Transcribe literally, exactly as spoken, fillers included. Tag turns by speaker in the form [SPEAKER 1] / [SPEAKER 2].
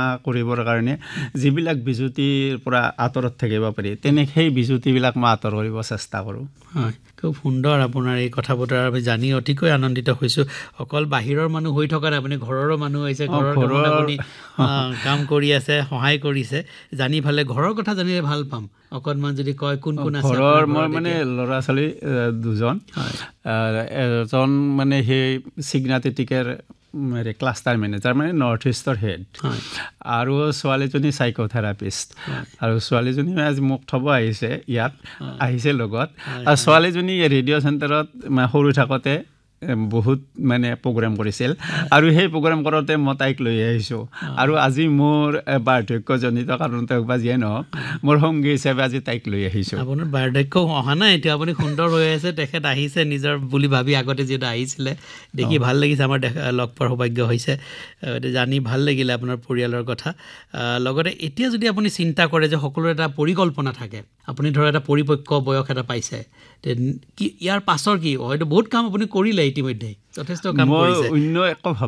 [SPEAKER 1] কৰিবৰ কাৰণে যিবিলাক বিজুতিৰ পৰা আঁতৰত থাকিব পাৰি তেনে সেই বিজুতিবিলাক মই আঁতৰ কৰিব চেষ্টা কৰোঁ।
[SPEAKER 2] হয়, খুব সুন্দৰ আপোনাৰ এই কথা বতৰা আমি জানি অতিকৈ আনন্দিত হৈছোঁ। অকল বাহিৰৰ মানুহ হৈ থকা নাই, আপুনি ঘৰৰো মানুহ হৈছে, ঘৰৰ কামত আপুনি কাম কৰি আছে, সহায় কৰিছে, জানি ভালে ঘৰৰ কথা জানিলে ভাল পাম। অকণমান যদি কয় কোন কোন আছে
[SPEAKER 1] ঘৰৰ? মই মানে ল'ৰা ছোৱালী দুজন, এজন মানে সেই চিগনাটেটিকেৰ হেৰি ক্লাষ্টাৰ মেনেজাৰ মানে নৰ্থ ইষ্টৰ হেড, আৰু ছোৱালীজনী চাইক'থেৰাপিষ্ট, আৰু ছোৱালীজনী আজি মোক থ'ব আহিছে, ইয়াত আহিছে লগত। আৰু ছোৱালীজনী ৰেডিঅ' চেণ্টাৰত সৰু থাকোঁতে বহুত মানে প্ৰগ্ৰেম কৰিছিল, আৰু সেই প্ৰগ্ৰেম কৰোঁতে মই তাইক লৈ আহিছোঁ। আৰু আজি মোৰ বাৰ্ধক্যজনিত কাৰণতে হওক বা যিয়ে নহওক, মোৰ সংগী হিচাপে আজি তাইক লৈ আহিছোঁ।
[SPEAKER 2] আপোনাৰ বাৰ্ধক্য অহা নাই, এতিয়া আপুনি সুন্দৰ হৈ আছে, তেখেত আহিছে নিজৰ বুলি ভাবি, আগতে যিহেতু আহিছিলে, দেখি ভাল লাগিছে, আমাৰ দেখা লগ পোৱাৰ সৌভাগ্য হৈছে, জানি ভাল লাগিলে আপোনাৰ পৰিয়ালৰ কথা। লগতে এতিয়া যদি আপুনি চিন্তা কৰে যে সকলোৰে এটা পৰিকল্পনা থাকে, আপুনি ধৰক এটা পৰিপক্ক বয়স এটা পাইছে, কি ইয়াৰ পাছৰ কি হয়তো বহুত কাম আপুনি কৰিলে ইতিমধ্যে, যথেষ্ট কাম কৰিছে,
[SPEAKER 1] অন্য একো